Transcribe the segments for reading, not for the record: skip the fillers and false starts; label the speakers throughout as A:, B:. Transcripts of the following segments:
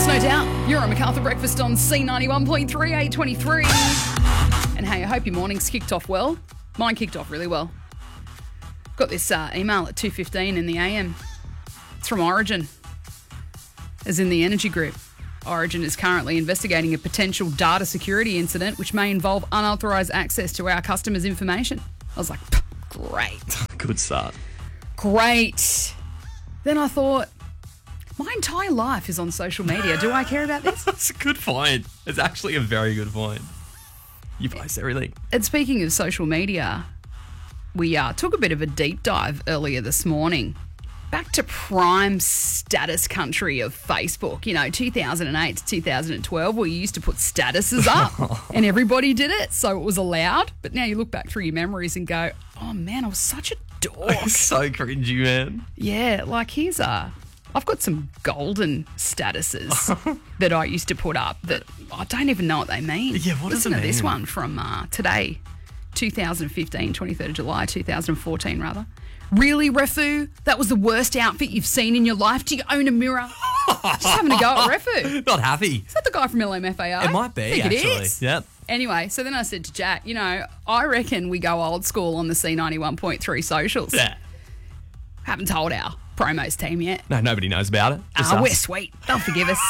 A: Yes, no doubt. You're on MacArthur Breakfast on C91.3, 8:23. And hey, I hope your morning's kicked off well. Mine kicked off really well. Got this email at 2:15 in the AM. It's from Origin, as in the energy group. Origin is currently investigating a potential data security incident which may involve unauthorised access to our customers' information. I was like, great.
B: Good start.
A: Great. Then I thought, my entire life is on social media. Do I care about this?
B: That's a good point. It's actually a very good point. You post everything.
A: And speaking of social media, we took a bit of a deep dive earlier this morning. Back to prime status country of Facebook. 2008 to 2012, we used to put statuses up and everybody did it, so it was allowed. But now you look back through your memories and go, oh man, I was such a dork.
B: So cringy, man.
A: Yeah, like I've got some golden statuses that I used to put up that I don't even know what they mean.
B: Yeah, what does it mean?
A: Listen to this one from today, 2015, 23rd of July, 2014 rather. Really, Refu? That was the worst outfit you've seen in your life? Do you own a mirror? Just having a go at Refu.
B: Not happy.
A: Is that the guy from LMFAO?
B: It might be,
A: I think
B: actually.
A: It is.
B: Yep.
A: Anyway, so then I said to Jack, I reckon we go old school on the C91.3 socials.
B: Yeah.
A: Haven't told our promos team yet.
B: No, nobody knows about it. Just us.
A: We're sweet. They'll forgive us.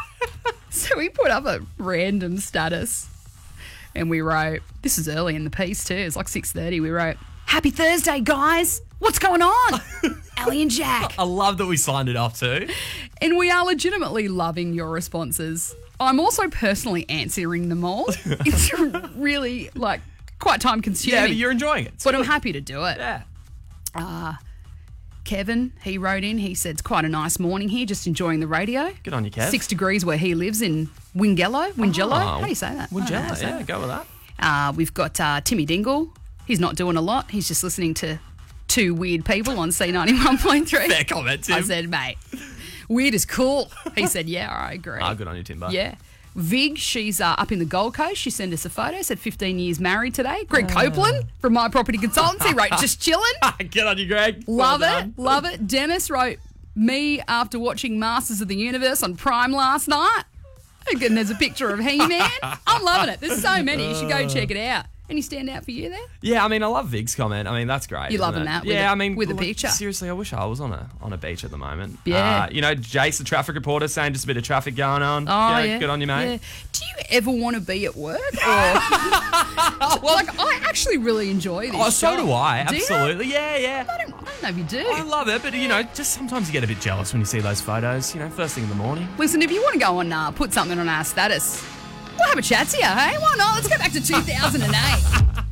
A: So we put up a random status and we wrote, this is early in the piece too, it's like 6:30, we wrote, happy Thursday, guys. What's going on? Ali and Jack.
B: I love that we signed it off too.
A: And we are legitimately loving your responses. I'm also personally answering them all. It's really quite time consuming.
B: Yeah, but you're enjoying it.
A: But I'm happy to do it.
B: Yeah.
A: Kevin, he wrote in, he said, it's quite a nice morning here, just enjoying the radio.
B: Good on you, Kev.
A: 6 degrees where he lives in Wingello. How do you say that?
B: Wingello, yeah, go with that.
A: We've got Timmy Dingle. He's not doing a lot. He's just listening to two weird people on C91.3.
B: Fair comment, Tim.
A: I said, mate, weird is cool. He said, yeah, I agree.
B: Good on you, Timbo.
A: Yeah. Vig, she's up in the Gold Coast. She sent us a photo, said 15 years married today. Greg Copeland from My Property Consultancy wrote, just chilling.
B: Get on you, Greg.
A: Love it. Dennis wrote, me after watching Masters of the Universe on Prime last night. And there's a picture of He-Man. I'm loving it. There's so many. You should go check it out. Any stand out for you there?
B: Yeah, I love Vig's comment. That's great.
A: You loving that? With a picture.
B: Seriously, I wish I was on a beach at the moment.
A: Yeah.
B: Jace, the traffic reporter, saying just a bit of traffic going on.
A: Oh, yeah.
B: Good on you, mate.
A: Yeah. Do you ever want to be at work? Or I actually really enjoy this.
B: Oh, so
A: show.
B: do I.
A: Do you?
B: Absolutely. Yeah.
A: I don't know if you do.
B: I love it, but just sometimes you get a bit jealous when you see those photos. First thing in the morning.
A: Listen, if you want to go on, put something on our status, we'll have a chat to you, hey? Why not? Let's go back to 2008.